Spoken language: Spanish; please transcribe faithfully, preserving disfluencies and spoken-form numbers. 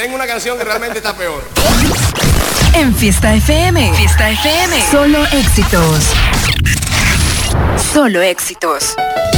tengo una canción que realmente está peor. En Fiesta F M. Fiesta F M. Solo éxitos. Solo éxitos.